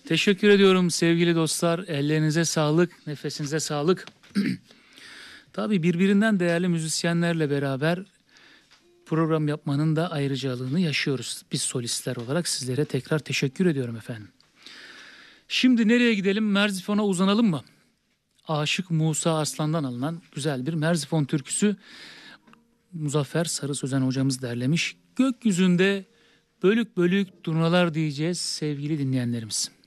Teşekkür ediyorum sevgili dostlar. Ellerinize sağlık, nefesinize sağlık. Tabii birbirinden değerli müzisyenlerle beraber program yapmanın da ayrıcalığını yaşıyoruz. Biz solistler olarak sizlere tekrar teşekkür ediyorum efendim. Şimdi nereye gidelim? Merzifon'a uzanalım mı? Aşık Musa Arslan'dan alınan güzel bir Merzifon türküsü. Muzaffer Sarı Sözen hocamız derlemiş. Gökyüzünde bölük bölük turnalar diyeceğiz sevgili dinleyenlerimiz.